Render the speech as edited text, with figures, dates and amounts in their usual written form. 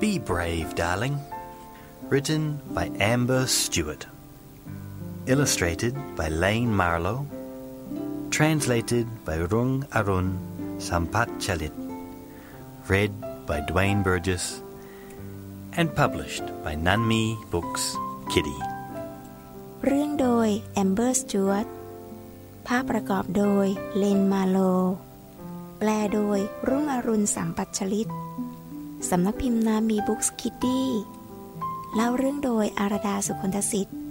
Be Brave, Darling. Written by Amber Stewart. Illustrated by Lane Marlowe. Translated by Rung Arun Sampat Chalit. Read by Dwayne Burgess. And published by Nanmi Books, Kitty. เรื่องโดย Amber Stewart ภาพประกอบโดย Lane Marlowe แปลโดยรุ่งอรุณสัมปัชชลิตสำนักพิมพ์ Nanmi Books, Kitty เล่าเรื่องโดยอาราดา สุคนทสิทธิ์